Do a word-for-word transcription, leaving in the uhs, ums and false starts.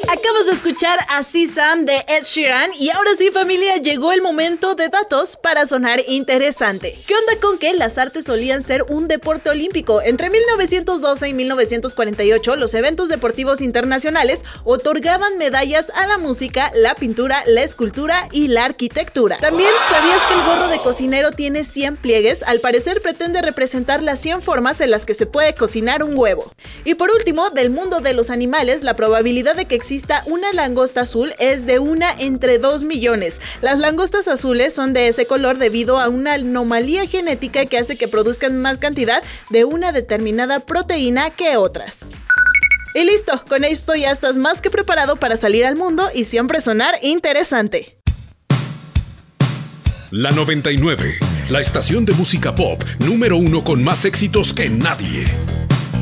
Acabas de escuchar a See Some de Ed Sheeran y ahora sí, familia, llegó el momento de datos para sonar interesante. ¿Qué onda con que las artes solían ser un deporte olímpico? Entre mil novecientos doce y mil novecientos cuarenta y ocho, los eventos deportivos internacionales otorgaban medallas a la música, la pintura, la escultura y la arquitectura. También, ¿sabías que el gorro de cocinero tiene cien pliegues? Al parecer pretende representar las cien formas en las que se puede cocinar un huevo. Y por último, del mundo de los animales, la probabilidad de que exista una langosta azul es de una entre dos millones. Las langostas azules son de ese color debido a una anomalía genética que hace que produzcan más cantidad de una determinada proteína que otras. Y listo, con esto ya estás más que preparado para salir al mundo y siempre sonar interesante. La noventa y nueve, la estación de música pop número uno con más éxitos que nadie.